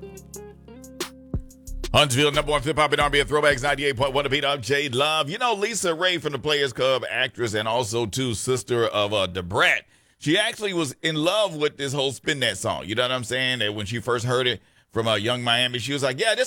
Huntsville, number one hip-hop and R&B at Throwbacks 98.1 to beat up J Love. You know, Lisa Ray from the Players Club, actress and also, too, sister of Da Brat. She actually was in love with this whole Spin That song. You know what I'm saying? That when she first heard it from Young Miami, she was like, yeah, this